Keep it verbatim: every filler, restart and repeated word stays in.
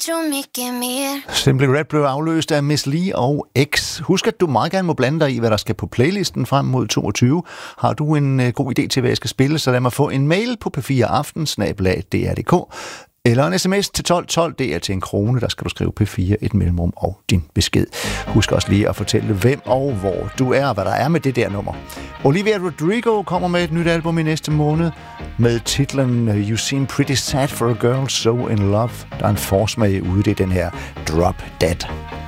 så mycket mer. Simply Red blev afløst af Miss Li og X. Husk, at du meget gerne må blande dig i, hvad der skal på playlisten frem mod toogtyve. Har du en uh, god idé til, hvad jeg skal spille, så lad mig få en mail på p fire aften snabel-a d r punktum d k eller en sms til tolv tolv, det er til en krone, der skal du skrive P fire, et mellemrum og din besked. Husk også lige at fortælle, hvem og hvor du er, og hvad der er med det der nummer. Olivia Rodrigo kommer med et nyt album i næste måned, med titlen You Seem Pretty Sad for a Girl So In Love. Der er en forsmag ude, det er den her Drop Dead.